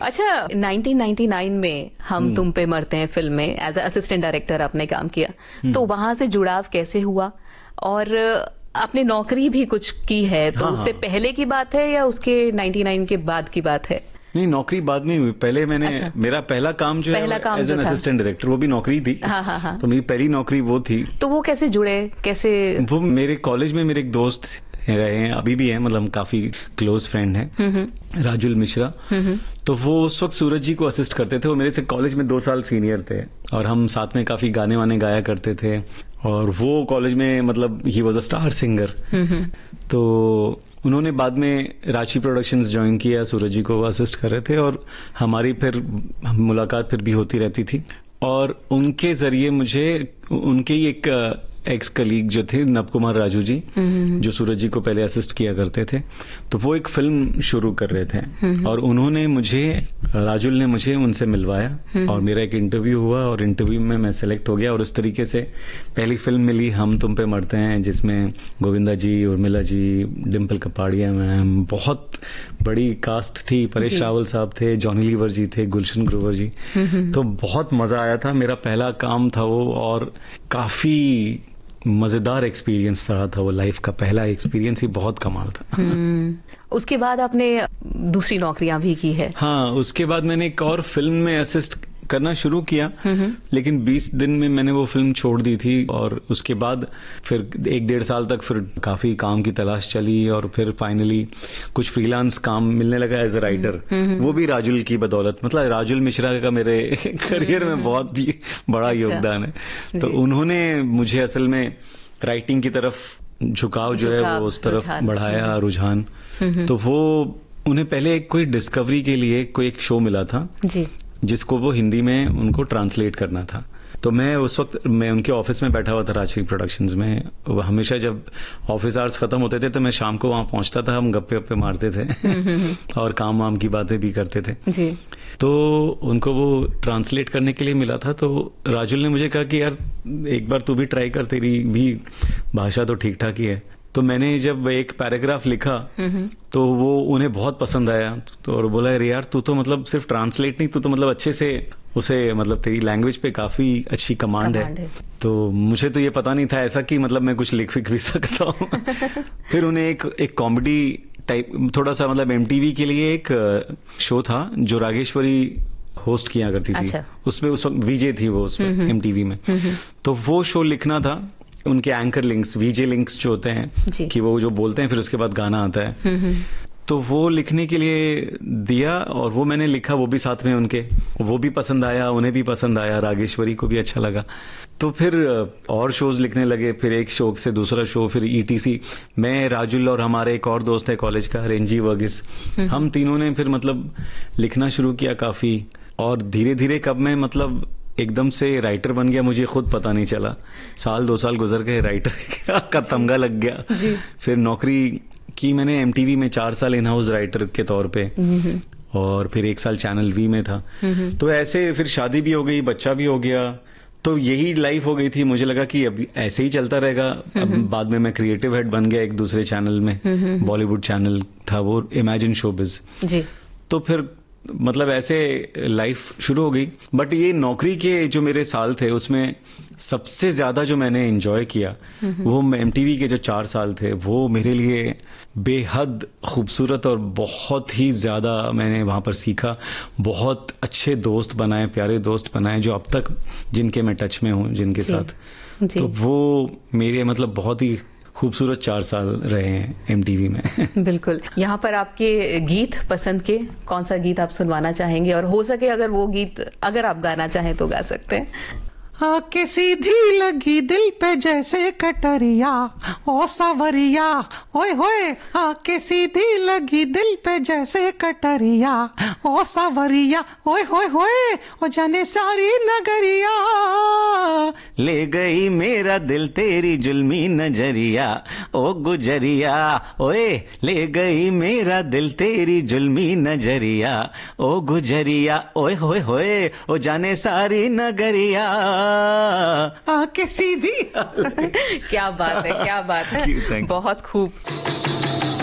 अच्छा, 1999 में हम तुम पे मरते हैं फिल्म में एज असिस्टेंट डायरेक्टर आपने काम किया, तो वहां से जुड़ाव कैसे हुआ? और आपने नौकरी भी कुछ की है, तो उससे पहले की बात है या उसके 99 के बाद की बात है? नहीं, नौकरी बाद में हुई। पहले मैंने मेरा पहला काम जो है एज एन असिस्टेंट डायरेक्टर, वो भी नौकरी थी। हाँ। तो मेरी पहली नौकरी वो थी। तो वो कैसे जुड़े, कैसे? वो मेरे कॉलेज में मेरे एक दोस्त रहे हैं, अभी भी हैं, मतलब काफी क्लोज फ्रेंड हैं, राजुल मिश्रा। तो वो उस वक्त सूरज जी को असिस्ट करते थे। वो मेरे से कॉलेज में 2 साल सीनियर थे और हम साथ में काफी गाने वाने गाया करते थे। और वो कॉलेज में मतलब he was a star singer. तो उन्होंने बाद में राशि प्रोडक्शंस ज्वाइन किया, सूरज जी को असिस्ट कर रहे थे और हमारी फिर मुलाकात फिर भी होती रहती थी। और उनके जरिए मुझे उनके ही एक एक्स कलीग जो थे नव कुमार राजू जी, जो सूरज जी को पहले असिस्ट किया करते थे, तो वो एक फिल्म शुरू कर रहे थे और उन्होंने मुझे, राजुल ने मुझे उनसे मिलवाया और मेरा एक इंटरव्यू हुआ और इंटरव्यू में मैं सेलेक्ट हो गया और उस तरीके से पहली फिल्म मिली हम तुम पे मरते हैं, जिसमें गोविंदा जी, उर्मिला जी, डिम्पल कपाड़िया मैम, बहुत बड़ी कास्ट थी, परेश रावल साहब थे, जॉनी लीवर जी थे, गुलशन ग्रोवर जी। तो बहुत मजा आया था। मेरा पहला काम था वो और काफी मजेदार एक्सपीरियंस रहा था वो। लाइफ का पहला एक्सपीरियंस ही बहुत कमाल था। उसके बाद आपने दूसरी नौकरियां भी की है? हाँ, उसके बाद मैंने एक और फिल्म में असिस्ट करना शुरू किया, लेकिन 20 दिन में मैंने वो फिल्म छोड़ दी थी। और उसके बाद फिर 1-1.5 साल तक फिर काफी काम की तलाश चली और फिर फाइनली कुछ फ्रीलांस काम मिलने लगा एज अ राइटर। वो भी राजुल की बदौलत। मतलब राजुल मिश्रा का मेरे करियर में बहुत ही बड़ा योगदान है। तो उन्होंने मुझे असल में राइटिंग की तरफ झुकाव जो है वो उस तरफ बढ़ाया, रुझान। तो वो उन्हें पहले कोई डिस्कवरी के लिए कोई एक शो मिला था जी, जिसको वो हिंदी में उनको ट्रांसलेट करना था। तो मैं उस वक्त मैं उनके ऑफिस में बैठा हुआ था राजश्री प्रोडक्शंस में। हमेशा जब ऑफिस आवर्स खत्म होते थे तो मैं शाम को वहां पहुंचता था, हम गप्पे वप्पे मारते थे और काम वाम की बातें भी करते थे जी। तो उनको वो ट्रांसलेट करने के लिए मिला था। तो राजुल ने मुझे कहा कि यार एक बार तू भी ट्राई कर, तेरी भी भाषा तो ठीक ठाक ही है। तो मैंने जब एक पैराग्राफ लिखा तो वो उन्हें बहुत पसंद आया। तो और बोला यार तू तो मतलब सिर्फ ट्रांसलेट नहीं, तू तो मतलब अच्छे से उसे, मतलब तेरी लैंग्वेज पे काफी अच्छी कमांड है। तो मुझे तो ये पता नहीं था ऐसा कि मतलब मैं कुछ लिख भी सकता हूँ। फिर उन्हें एक कॉमेडी टाइप थोड़ा सा, मतलब MTV के लिए एक शो था जो रागेश्वरी होस्ट किया करती थी। अच्छा। उसमें उस वक्त VJ थी वो उसमें MTV में। तो वो शो लिखना था, उनके एंकर लिंक्स, VJ लिंक्स जो होते हैं कि वो जो बोलते हैं फिर उसके बाद गाना आता है। तो वो लिखने के लिए दिया और वो मैंने लिखा, वो भी साथ में उनके, वो भी पसंद आया, उन्हें भी पसंद आया, रागेश्वरी को भी अच्छा लगा। तो फिर और शोज लिखने लगे, फिर एक शो से दूसरा शो, फिर ETC। मैं, राजुल और हमारे एक और दोस्त है कॉलेज का, रेंजी वर्गीस, हम तीनों ने फिर मतलब लिखना शुरू किया काफी। और धीरे धीरे कब मैं मतलब एकदम से राइटर बन गया मुझे खुद पता नहीं चला। 1-2 साल गुजर गए, राइटर का तमगा लग गया। फिर नौकरी की मैंने MTV में 4 साल इन हाउस राइटर के तौर पे, और फिर 1 साल चैनल V में था। तो ऐसे फिर शादी भी हो गई, बच्चा भी हो गया। तो यही लाइफ हो गई थी। मुझे लगा कि अब ऐसे ही चलता रहेगा। अब बाद में मैं क्रिएटिव हेड बन गया एक दूसरे चैनल में, बॉलीवुड चैनल था वो, इमेजिन शोबिज जी। तो फिर मतलब ऐसे लाइफ शुरू हो गई। बट ये नौकरी के जो मेरे साल थे उसमें सबसे ज्यादा जो मैंने एंजॉय किया वो MTV के जो 4 साल थे, वो मेरे लिए बेहद खूबसूरत और बहुत ही ज्यादा मैंने वहां पर सीखा। बहुत अच्छे दोस्त बनाए, प्यारे दोस्त बनाए, जो अब तक जिनके मैं टच में हूँ, जिनके साथ। तो वो मेरे मतलब बहुत ही खूबसूरत 4 साल रहे हैं MTV में। बिल्कुल। यहाँ पर आपके गीत पसंद के कौन सा गीत आप सुनवाना चाहेंगे? और हो सके अगर वो गीत अगर आप गाना चाहें तो गा सकते हैं। आके सीधी लगी दिल पे जैसे कटरिया, ओ सावरिया ओए होए। आके सीधी लगी दिल पे जैसे कटरिया, ओ सावरिया ओए होए होए। ओ जाने सारी नगरिया, ले गई मेरा दिल तेरी जुल्मी नजरिया, ओ गुजरिया ओए। ले गई मेरा दिल तेरी जुल्मी नजरिया, ओ गुजरिया ओए होए होए। ओ जाने सारी नगरिया, आके सीधी। क्या बात है, क्या बात है, बहुत खूब।